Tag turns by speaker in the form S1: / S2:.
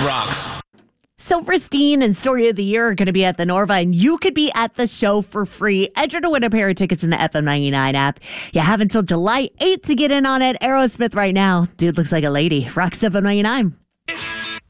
S1: rocks.
S2: Silverstein and Story of the Year are going to be at the Norva, and you could be at the show for free. Enter to win a pair of tickets in the FM99 app. You have until July 8th to get in on it. Aerosmith right now. Dude looks like a lady. Rock 799.